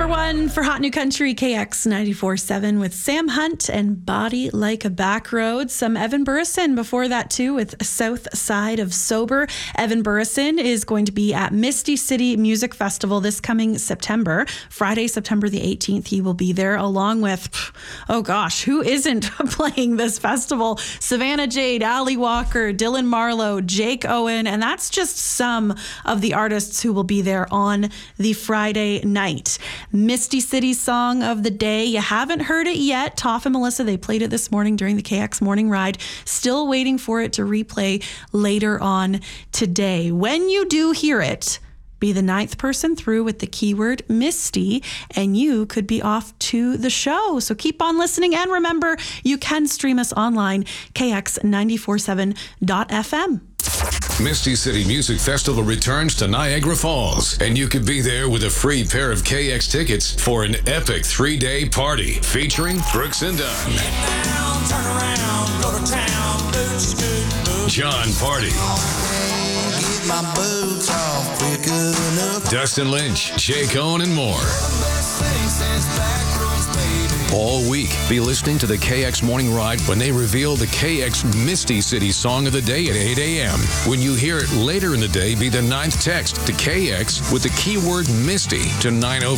1 for Hot New Country, KX 94.7 with Sam Hunt and Body Like a Back Road. Some Evan Burrison before that too with South Side of Sober. Evan Burrison is going to be at Misty City Music Festival this coming September. Friday, September the 18th, he will be there along with, oh gosh, who isn't playing this festival? Savannah Jade, Ali Walker, Dylan Marlowe, Jake Owen, and that's just some of the artists who will be there on the Friday night. Misty City song of the day. You haven't heard it yet. Toff and Melissa, they played it this morning during the KX morning ride. Still waiting for it to replay later on today. When you do hear it, be the 9th person through with the keyword Misty, and you could be off to the show. So keep on listening. And remember, you can stream us online, kx947.fm. Misty City Music Festival returns to Niagara Falls, and you could be there with a free pair of KX tickets for an epic 3-day party featuring Brooks and Dunn, Turn around, go to town, John Party, get my boots off quick enough. Dustin Lynch, Jake Owen, and more. All week, be listening to the KX Morning Ride when they reveal the KX Misty City Song of the Day at 8 a.m. When you hear it later in the day, be the 9th text to KX with the keyword Misty to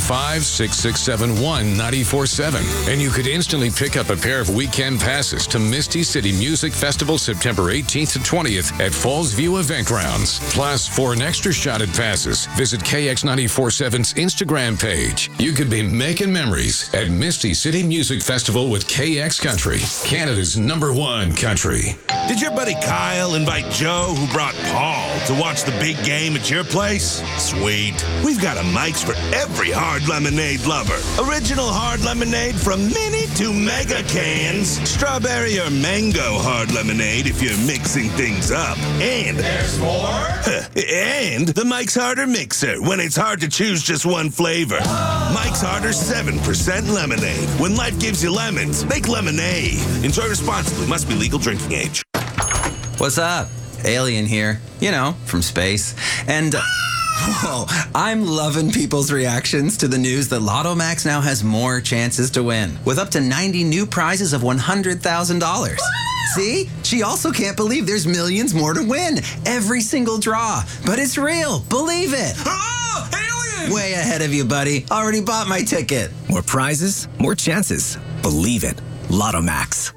905-6671-947. And you could instantly pick up a pair of weekend passes to Misty City Music Festival September 18th to 20th at Falls View Event Grounds. Plus, for an extra shot at passes, visit KX947's Instagram page. You could be making memories at Misty City Music Festival with KX Country, Canada's #1 country. Did your buddy Kyle invite Joe, who brought Paul, to watch the big game at your place? Sweet. We've got a Mike's for every hard lemonade lover. Original hard lemonade from mini to mega cans. Strawberry or mango hard lemonade if you're mixing things up. And there's more? And the Mike's Harder Mixer when it's hard to choose just one flavor. Mike's Harder 7% lemonade. When life gives you lemons, make lemonade. Enjoy responsibly. Must be legal drinking age. What's up? Alien here. You know, from space. And, whoa, I'm loving people's reactions to the news that Lotto Max now has more chances to win, with up to 90 new prizes of $100,000. See? She also can't believe there's millions more to win. Every single draw. But it's real. Believe it. Oh, alien! Way ahead of you, buddy. Already bought my ticket. More prizes, more chances. Believe it. Lotto Max.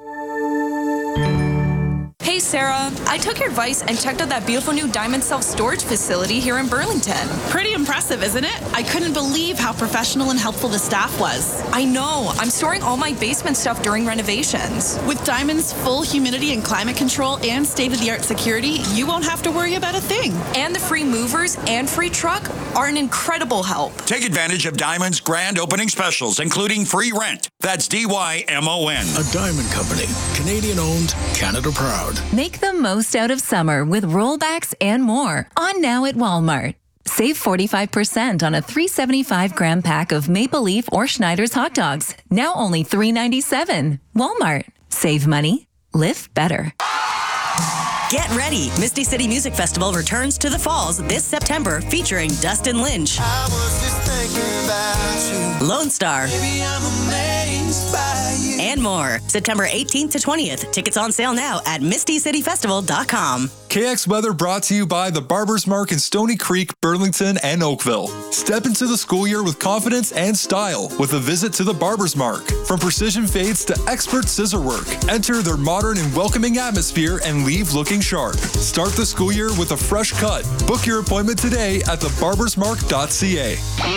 Hey Sarah, I took your advice and checked out that beautiful new Diamond self-storage facility here in Burlington. Pretty impressive, isn't it? I couldn't believe how professional and helpful the staff was. I know, I'm storing all my basement stuff during renovations. With Diamond's full humidity and climate control and state-of-the-art security, you won't have to worry about a thing. And the free movers and free truck are an incredible help. Take advantage of Diamond's grand opening specials, including free rent. That's DYMON. A Diamond Company. Canadian owned, Canada proud. Make the most out of summer with rollbacks and more on now at Walmart. Save 45% on a 375-gram pack of Maple Leaf or Schneider's hot dogs. Now only $3.97. Walmart. Save money. Live better. Get ready. Misty City Music Festival returns to the Falls this September, featuring Dustin Lynch, I was just thinking about you. Lone Star, Baby, I'm amazed by you. and more. September 18th to 20th. Tickets on sale now at MistyCityFestival.com. KX Weather brought to you by the Barber's Mark in Stony Creek, Burlington, and Oakville. Step into the school year with confidence and style with a visit to the Barber's Mark. From precision fades to expert scissor work, enter their modern and welcoming atmosphere and leave looking sharp. Start the school year with a fresh cut. Book your appointment today at thebarbersmark.ca.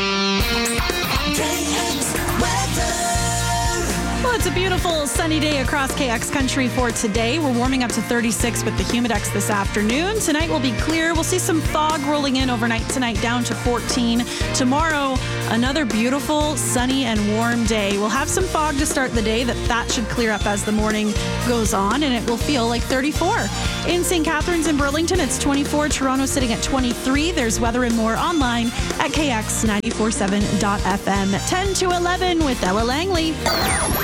Well, it's a beautiful sunny day across KX country for today. We're warming up to 36 with the Humidex this afternoon. Tonight will be clear. We'll see some fog rolling in overnight tonight, down to 14. Tomorrow, another beautiful, sunny and warm day. We'll have some fog to start the day. That should clear up as the morning goes on, and it will feel like 34. In St. Catharines and Burlington, it's 24. Toronto sitting at 23. There's weather and more online at kx947.fm. 10 to 11 with Ella Langley.